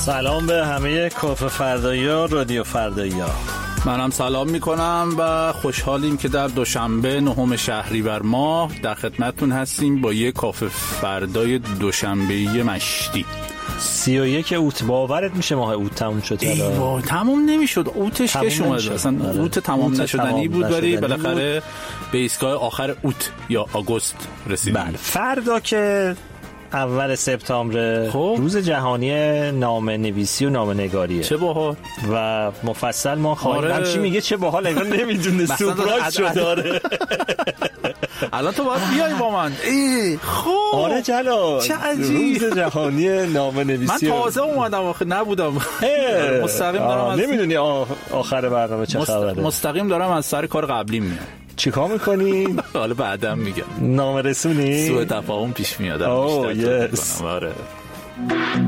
سلام به همه کافه فردایی‌ها، رادیو فردایی‌ها. منم سلام میکنم و خوشحالیم که در دوشنبه 9 شهریور ماه در خدمتتون هستیم با یک کافه فردای دوشنبه‌ای مشتی. 31 اوت. باورت میشه ماه اوت تموم شد؟ ایوا تموم نمیشد. اوتش که اومد اصلا اوت تمام نشدنی بود، ولی بالاخره به ایستگاه آخر اوت یا آگوست رسیدیم. بله، فردا که اول سپتامبر روز جهانی نامه‌نویسی و نامه‌نگاریه. چه باحال. و مفصل ما خواهیم همچی میگه چه باحال، انگار نمیدونه سورپرایز شده داره. الان تو باید بیای با من. خب آره جلال، چه عجیب. روز جهانی نامه‌نویسی. من تازه اومدم آخه نبودم. مستقیم دارم نمیدونی آخر برنامه چه خبره. مستقیم دارم از سر کار قبلی میام. چیکار میکنی؟ حالا بعدم میگم. نامه رسونی؟ سوء تفاهم پیش میاد. آره.